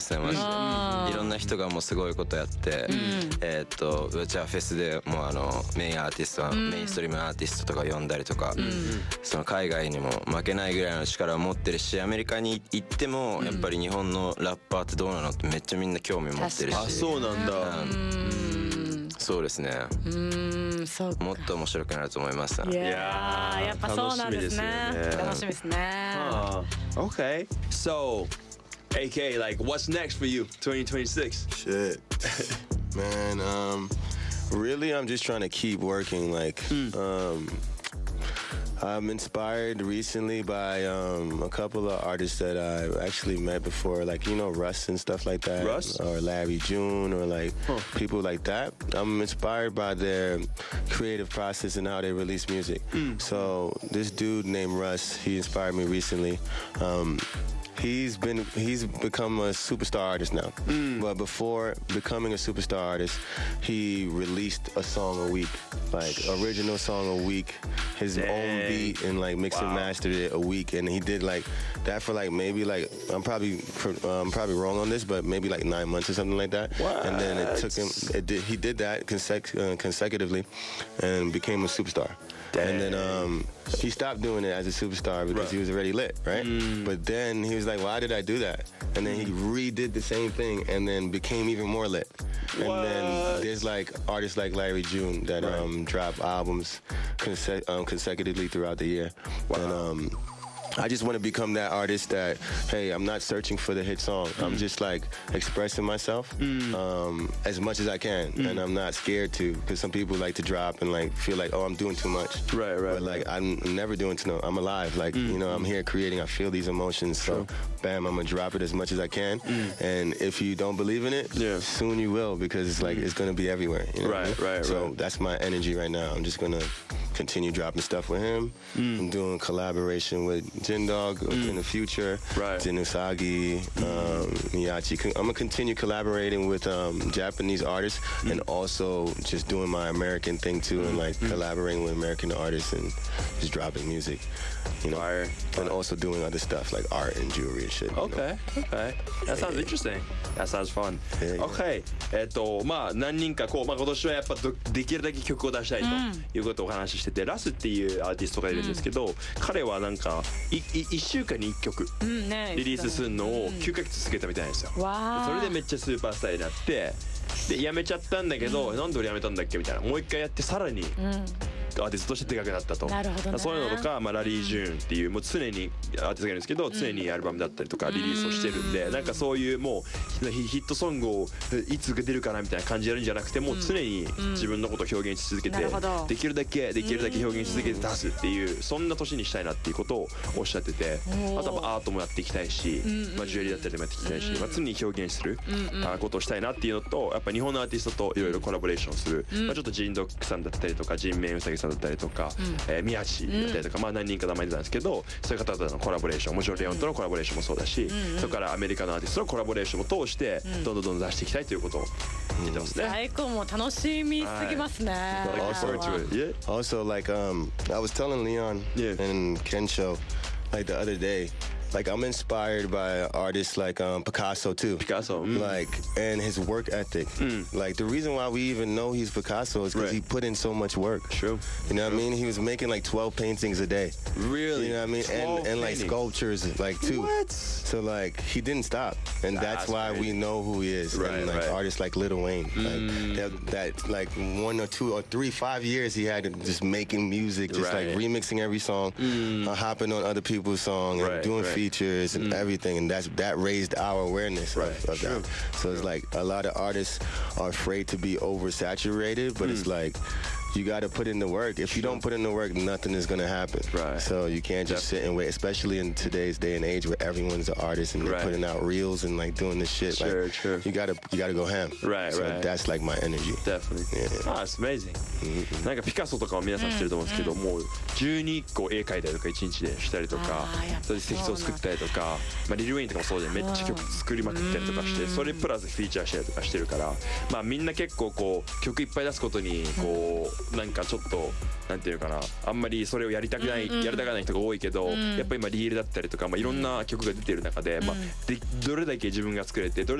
ますねマジで。いろんな人がもうすごいことやって、じゃあフェスでもうメインアーティスト、メインストリームアーティストとか呼んだりとか、その海外にも負けないぐらいの力を持ってるし、アメリカに行ってもやっぱり日本のラッパーってどうなのってめっちゃみんな興味持ってるし。 あ、そうなんだ。 そうですね。 そうか。 もっと面白くなると思います。 いやー、やっぱそうなんですね。楽しみですね。 Okay. So, AK, like, what's next for you, 2026? Shit. Man, really, I'm just trying to keep working. Like, I'm inspired recently by a couple of artists that I've actually met before, like, you know, Russ and stuff like that. Russ? Or Larry June, or like people like that. I'm inspired by their creative process and how they release music. So this dude named Russ, he inspired me recently. He's become a superstar artist now. But before becoming a superstar artist, he released a song a week, like original song a week, his own beat, and like mixed and mastered it a week. And he did like that for like maybe like I'm probably wrong on this, but maybe like 9 months or something like that. What? And then it took him. He did that consecutively, and became a superstar. And then he stopped doing it as a superstar because he was already lit, right? But then he was like, why did I do that? And then he redid the same thing and then became even more lit. And then there's like artists like Larry June that drop albums consecutively throughout the year. And I just want to become that artist that, hey, I'm not searching for the hit song. I'm just like expressing myself as much as I can, and I'm not scared to, because some people like to drop and like feel like, oh, I'm doing too much. Right. But like I'm never doing too much. I'm alive. Like you know, I'm here creating. I feel these emotions. So, bam, I'm gonna drop it as much as I can. And if you don't believe in it, soon you will, because it's like it's gonna be everywhere. You know Right. So that's my energy right now. I'm just gonna continue dropping stuff with him. I'm doing collaboration with Jin Dog in the future. Jin Usagi, Miyachi. I'm gonna continue collaborating with Japanese artists and also just doing my American thing too, and like collaborating with American artists and just dropping music, you know. And also doing other stuff like art and jewelry and shit. Okay. That sounds interesting. That sounds fun. Okay. まあ何人かこう、まあ今年はやっぱできるだけ曲を出したいということをお話ししてて、ラスっていうアーティストがいるんですけど、彼はなんか1週間に1曲リリースするのを9ヶ月続けたみたいなんですよ。それでめっちゃスーパースターになって、でやめちゃったんだけど、なんで俺やめたんだっけみたいな、もう一回やってさらにアーティストとしてでかくなったと。 なるほどね。 そういうのとか、まあ、ラリー・ジューンっていうもう常にアーティストがいるんですけど、常にアルバムだったりとかリリースをしてるんで、なんかそういうもうヒットソングをいつ出るかなみたいな感じでやるんじゃなくて、もう常に自分のことを表現し続けて、できるだけ表現し続けて出すっていう、そんな年にしたいなっていうことをおっしゃってて、あとはアートもやっていきたいし、まあ、ジュエリーだったりもやっていきたいし、まあ、常に表現することをしたいなっていうのと、やっぱ日本のアーティストといろいろコラボレーションする、まあ、ちょっとジンドックさんだったりとか、ジンメイウサギさんだったりとか、宮地だったりとか、まあ何人か名前出たんですけど、そういう方々のコラボレーション、もちろんレオンとのコラボレーションもそうだし、それからアメリカのアーティストのコラボレーションも通してどんどん出していきたいということを言ってますね。 最高、もう楽しみすぎますね。 Also, like I was telling Leon and Kensho like the other day. Like I'm inspired by artists like Picasso too. Like, and his work ethic. Like the reason why we even know he's Picasso is because he put in so much work. True. You know what I mean? He was making like 12 paintings a day. Really? You know what I mean? And like sculptures like too. What? So like he didn't stop, and that's why we know who he is. And like artists like Lil Wayne, like that like 1 or 2 or 3, 5 years he had just making music, just like remixing every song, hopping on other people's songs, and doing features and everything, and that raised our awareness of that. So it's like a lot of artists are afraid to be oversaturated, but it's like you got to put in the work. If you don't put in the work, nothing is going to happen. So you can't just sit and wait, especially in today's day and age where everyone's an artist and they're putting out reels and like doing this shit. Like, you gotta go ham. So that's like my energy. Definitely. That's amazing. なんかピカソとかは皆さん知ってると思うんですけど、もう12個絵描いたりとか1日でしたりとか、それで石像作ったりとか、まあリル・ウェインとかもそうでめっちゃ曲作りまくったりとかして、それプラスフィーチャーしたりとかしてるから、まあみんな結構こう曲いっぱい出すことにこうなんかちょっとなんていうかな、あんまりそれをやりたくない人が多いけど、やっぱり今リールだったりとか、まあいろんな曲が出てる中で、まあどれだけ自分が作れて